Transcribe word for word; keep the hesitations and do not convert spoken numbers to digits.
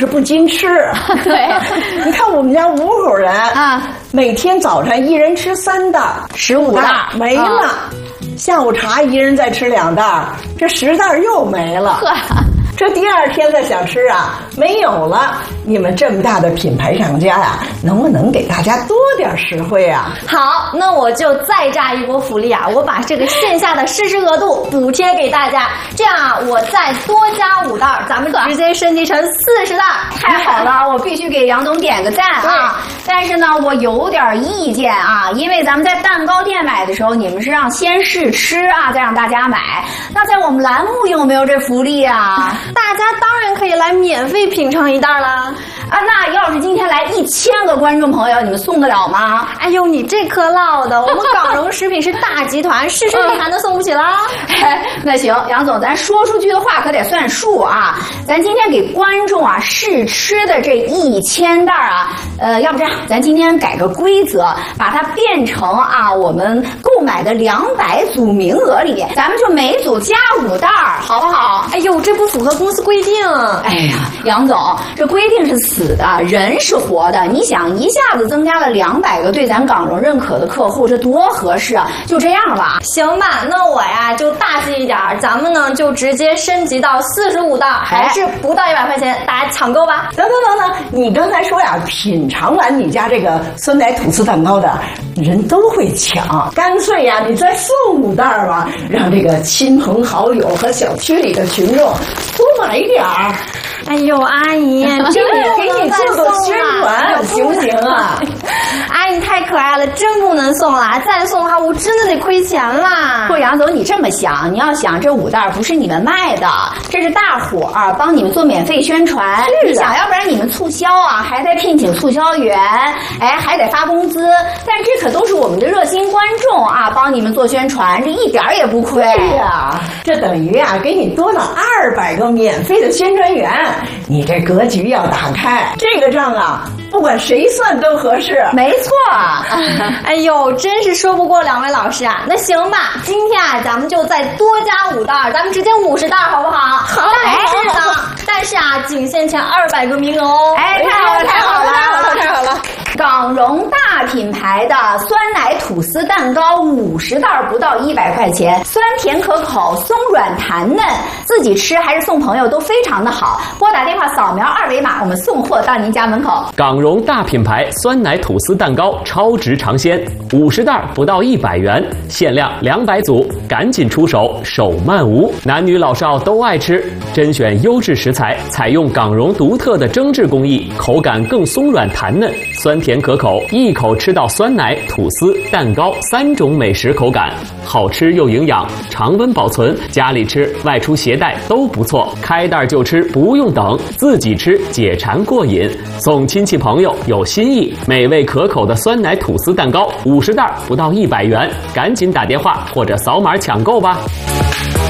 就是不经吃。 对， 你看我们家五口人啊，每天早晨一人吃三袋， 十五袋没了。啊、下午茶一人再吃两袋，这十袋又没了。这第二天再想吃啊，没有了。你们这么大的品牌厂家呀、啊，能不能给大家多点实惠啊？ 好，那我就再炸一波福利啊！我把这个线下的试吃额度补贴给大家，这样啊，我再多加五袋，咱们直接升级成四十袋。 太好了，我必须给杨总点个赞啊！但是呢，我有点意见啊，因为咱们在蛋糕店买的时候，你们是让先试吃啊，再让大家买。那在我们栏目有没有这福利啊？ 大家当然可以来免费品尝一袋啦！ 啊，那要是今天来一千个观众朋友，你们送得了吗？ 哎呦，你这颗唠的，我们港荣食品是大集团，试吃你还能送不起啦？ 那行，杨总，咱说出去的话可得算数啊！咱今天给观众啊试吃的这一千袋啊，呃，要不这样，咱今天改个规则，把它变成啊我们购买的两百组名额里，咱们就每组加五袋，好不好？ 哎呦，这不符合公司规定。 哎呀，杨总，这规定是死的，人是活的。你想一下子增加了两百个对咱港荣认可的客户，这多合适啊！就这样吧， 行吧，那我呀就大气一点，咱们呢就直接升级到四十五袋，还是不到一百块钱，大家抢购吧。 等等等等，你刚才说呀，品尝完你家这个酸奶吐司蛋糕的人都会抢，干脆呀，你再送五袋吧，让这个亲朋好友和小区里的群众多买一点儿。 哎呦，阿姨，这个给你做做宣传，行不行啊？ 阿姨太可爱了，真不能送了，再送的话我真的得亏钱啦。 不，杨总，你这么想，你要想这五袋不是你们卖的，这是大伙儿帮你们做免费宣传。你想，要不然你们促销啊，还得聘请促销员，哎，还得发工资，但这可都是我们的热心观众啊，帮你们做宣传，这一点也不亏。 对呀，这等于啊，给你多了二百个免费的宣传员。你这格局要打开，这个账啊，不管谁算都合适。 没错。 哎呦，真是说不过两位老师啊。那行吧，今天啊，咱们就再多加五袋，咱们直接五十袋，好不好？ 好， 哎，是的。但是啊，仅限前二百个名额哦。 哎，太好了，太好了， 太好了，太好了！ 港荣大品牌的酸奶吐司蛋糕五十袋不到一百块钱，酸甜可口，松软弹嫩，自己吃还是送朋友都非常的好。拨打电话扫描二维码，我们送货到您家门口。 港荣大品牌酸奶吐司蛋糕超值尝鲜，五十袋不到一百元，限量两百组，赶紧出手，手慢无。男女老少都爱吃，甄选优质食材，采用港荣独特的蒸制工艺，口感更松软弹嫩，酸甜可口，一口吃到酸奶、吐司、蛋糕三种美食口感，好吃又营养，常温保存，家里吃、外出携带都不错。开袋就吃，不用等，自己吃解馋过瘾，送亲戚朋友有新意。美味可口的酸奶吐司蛋糕，五十袋不到一百元，赶紧打电话或者扫码抢购吧。